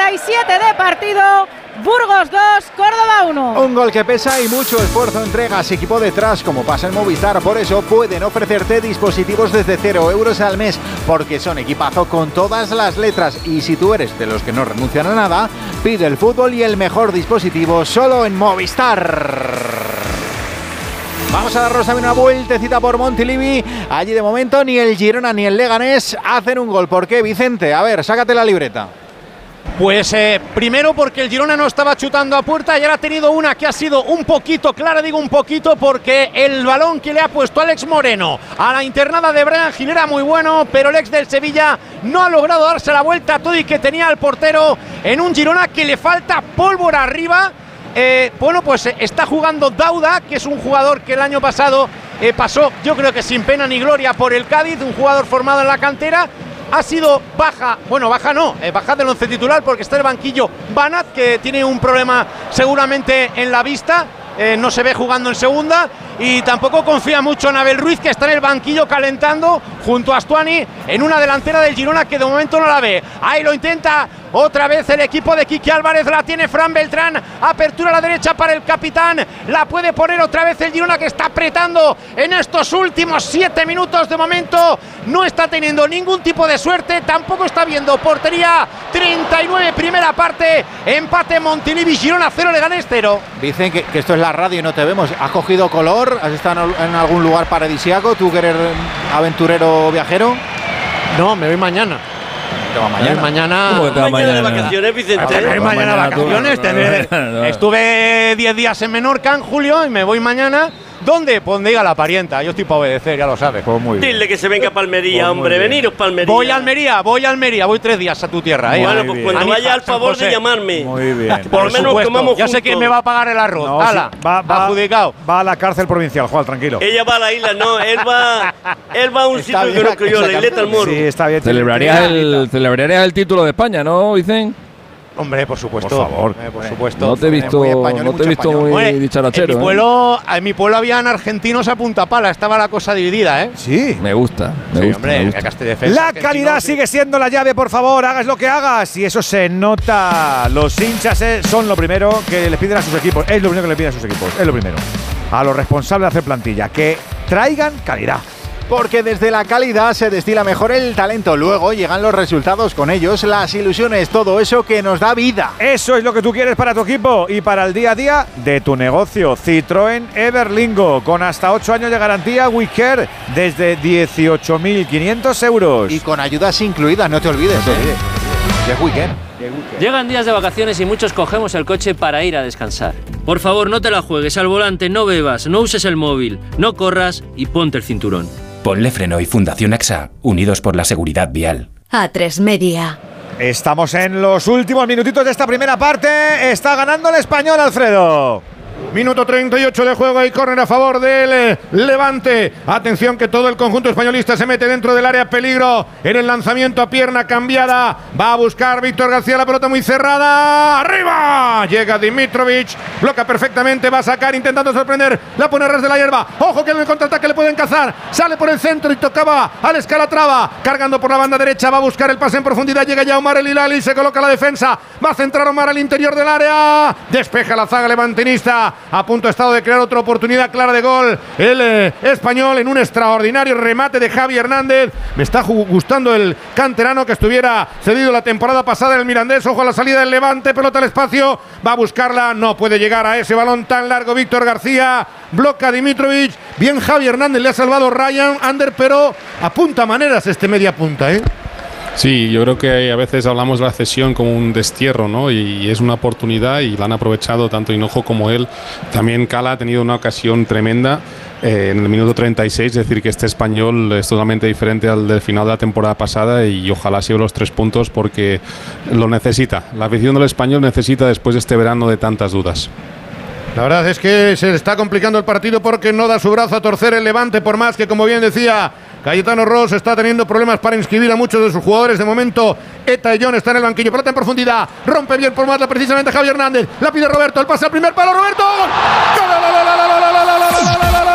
37 de partido. Burgos 2, Córdoba 1. Un gol que pesa y mucho esfuerzo entregas equipo detrás, como pasa en Movistar. Por eso pueden ofrecerte dispositivos desde 0 euros al mes, porque son equipazo con todas las letras. Y si tú eres de los que no renuncian a nada, pide el fútbol y el mejor dispositivo solo en Movistar. Vamos a darnos también una vueltecita por Montilivi. Allí de momento ni el Girona ni el Leganés hacen un gol. ¿Por qué, Vicente? A ver, sácate la libreta. Pues primero porque el Girona no estaba chutando a puerta y ahora ha tenido una que ha sido un poquito clara, digo un poquito porque el balón que le ha puesto Alex Moreno a la internada de Brian Gil era muy bueno, pero el ex del Sevilla no ha logrado darse la vuelta todo y que tenía al portero en un Girona que le falta pólvora arriba. Bueno, pues está jugando Dauda, que es un jugador que el año pasado pasó, yo creo que sin pena ni gloria, por el Cádiz, un jugador formado en la cantera. Ha sido baja, bueno, baja no, baja del once titular porque está en el banquillo Banat, que tiene un problema seguramente en la vista, no se ve jugando en segunda, y tampoco confía mucho en Abel Ruiz, que está en el banquillo calentando junto a Astuani en una delantera del Girona que de momento no la ve. Ahí lo intenta otra vez el equipo de Quique Álvarez, la tiene Fran Beltrán, apertura a la derecha para el capitán, la puede poner otra vez el Girona, que está apretando en estos últimos 7 minutos. De momento no está teniendo ningún tipo de suerte, tampoco está viendo portería. 39 primera parte, empate Montilivi, Girona 0, Leganés 0. Dicen que esto es la radio y no te vemos. ¿Has cogido color? ¿Has estado en algún lugar paradisíaco? ¿Tú que eres aventurero viajero? No, me voy mañana. Mañana. ¿Cómo que te vas mañana? De vacaciones, Vicente. Mañana vacaciones. Estuve 10 días en Menorca en julio y me voy mañana. ¿Dónde? Pues donde diga la parienta. Yo estoy para obedecer, ya lo sabes. Pues muy bien. Dile que se venga a Palmería, pues hombre. Veniros Palmería. Voy a Almería. Voy 3 días a tu tierra. Bueno, pues cuando vaya, al favor de llamarme. Muy bien. Por lo menos comamos ya juntos. sé quién me va a pagar el arroz. No, ¡Hala! sí, va adjudicado. Va a la cárcel provincial, Juan, tranquilo. Ella va a la isla, no. Él va a un sitio que conozco yo, la isleta del Moro. Sí, está bien. Celebrarías el título de España, ¿no, Vicen? Hombre, por supuesto. Por favor. Por supuesto. No te he visto muy dicharachero. En mi pueblo habían argentinos a punta pala. Estaba la cosa dividida, ¿eh? Sí. Me gusta. Hombre, La calidad sigue siendo la llave, por favor, hagas lo que hagas. Y eso se nota. Los hinchas son lo primero que les piden a sus equipos. Es lo primero que les piden a sus equipos. Es lo primero. A los responsables de hacer plantilla. Que traigan calidad. Porque desde la calidad se destila mejor el talento. Luego llegan los resultados con ellos, las ilusiones, todo eso que nos da vida. Eso es lo que tú quieres para tu equipo y para el día a día de tu negocio. Citroën Everlingo, con hasta 8 años de garantía WeCare, desde 18.500 euros. Y con ayudas incluidas, no te olvides. De WeCare. Llegan días de vacaciones y muchos cogemos el coche para ir a descansar. Por favor, no te la juegues al volante, no bebas, no uses el móvil, no corras y ponte el cinturón. Ponle Freno y Fundación AXA, unidos por la seguridad vial. A3 Media. Estamos en los últimos minutitos de esta primera parte. Está ganando el Español, Alfredo. Minuto 38 de juego y córner a favor del Levante. Atención que todo el conjunto españolista se mete dentro del área, peligro en el lanzamiento a pierna cambiada. Va a buscar Víctor García, la pelota muy cerrada. ¡Arriba! Llega Dimitrovic, bloca perfectamente, va a sacar intentando sorprender. La pone a ras de la hierba. Ojo que en el contraataque le pueden cazar. Sale por el centro y tocaba al Escalatrava. Cargando por la banda derecha, va a buscar el pase en profundidad. Llega ya Omar El Hilali, se coloca la defensa. Va a centrar Omar al interior del área. Despeja la zaga levantinista. A punto ha estado de crear otra oportunidad clara de gol el español en un extraordinario remate de Javi Hernández. Me está gustando el canterano que estuviera cedido la temporada pasada en el Mirandés. Ojo a la salida del Levante, pelota al espacio, va a buscarla, no puede llegar a ese balón tan largo Víctor García, bloca Dimitrovic, bien Javi Hernández, le ha salvado Ryan Ander, pero apunta maneras este media punta, ¿eh? Sí, yo creo que a veces hablamos de la cesión como un destierro, ¿no? Y es una oportunidad y la han aprovechado tanto Hinojo como él. También Cala ha tenido una ocasión tremenda en el minuto 36, es decir, que este español es totalmente diferente al del final de la temporada pasada y ojalá se lleve los 3 puntos porque lo necesita. La afición del español necesita después de este verano de tantas dudas. La verdad es que se está complicando el partido porque no da su brazo a torcer el Levante, por más que, como bien decía Cayetano Ross, está teniendo problemas para inscribir a muchos de sus jugadores. De momento, Eta y John está en el banquillo. Pelota en profundidad. Rompe bien por Marla precisamente Javi Hernández. La pide Roberto. El pase al primer palo. Roberto. ¡Gol!